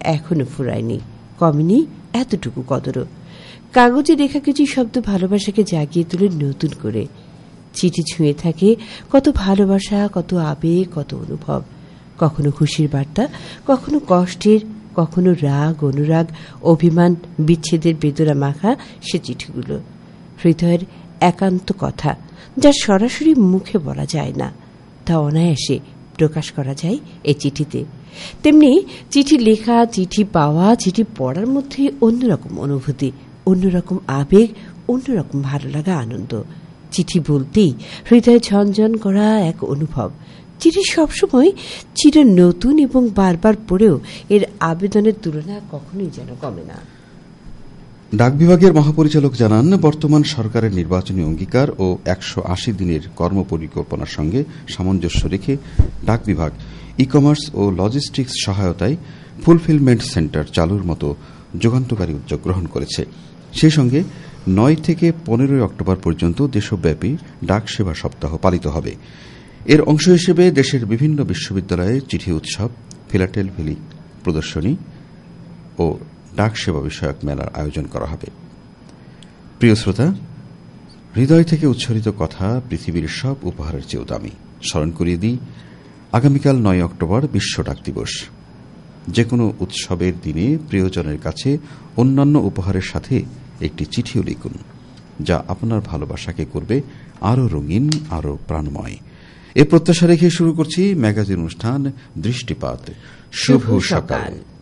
এখনো ফুরায়নি, কমেনি এতটুকু কদরও। কাগজে লেখা কিছু শব্দ ভালোবাসাকে জাগিয়ে তোলে নতুন করে। চিঠি ছুঁয়ে থাকে কত ভালোবাসা, কত আবেগ, কত অনুভব। কখনো খুশির বার্তা, কখনো কষ্টের, কখনো রাগ, অনুরাগ, অভিমান, বিচ্ছেদের বেদনা মাখা সে চিঠিগুলো। হৃদয়ের একান্ত কথা, যা সরাসরি মুখে বলা যায় না, তা অনায়াসে প্রকাশ করা যায় এই চিঠিতে। তেমনি চিঠি লেখা, চিঠি পাওয়া, চিঠি পড়ার মধ্যে অন্যরকম অনুভূতি, অন্যরকম আবেগ, অন্যরকম ভালো লাগা, আনন্দ। চিঠি বলতেই হৃদয়ে ঝনঝন করা এক অনুভব। চিঠি সবসময় চির নতুন এবং বারবার পড়েও এর আবেদনের তুলনা কখনোই যেন কমে না। ডাক বিভাগের মহাপরিচালক জানান, বর্তমান সরকারের নির্বাচনী অঙ্গীকার ও 180 দিনের কর্মপরিকল্পনার সঙ্গে সামঞ্জস্য রেখে ডাক বিভাগ ই-কমার্স ও লজিস্টিক্স সহায়তায় ফুলফিলমেন্ট সেন্টার চালুর মতো যুগান্তকারী উদ্যোগ গ্রহণ করেছে। সেই সঙ্গে 9 থেকে 15 অক্টোবর পর্যন্ত দেশব্যাপী ডাক সেবা সপ্তাহ পালিত হবে। এর অংশ হিসেবে দেশের বিভিন্ন বিশ্ববিদ্যালয়ে চিঠি উৎসব, ফিলাটেলফিলি প্রদর্শনী ও ডাক সেবা বিষয়ক মেলার আয়োজন করা হবে। প্রিয় শ্রোতা, হৃদয় থেকে উচ্চারিত কথা পৃথিবীর সব উপহারের চেয়েও দামি। স্মরণ করিয়ে দিই, আগামীকাল 9 অক্টোবর বিশ্ব ডাক দিবস। যে কোনো উৎসবের দিনে প্রিয়জনের কাছে অন্যান্য উপহারের সাথে একটি চিঠিও লিখুন, যা আপনার ভালোবাসাকে করবে আরও রঙিন, আরও প্রাণময়। এ প্রত্যাশা রেখে শুরু করছি ম্যাগাজিন অনুষ্ঠান দৃষ্টিপাত। শুভ সকাল।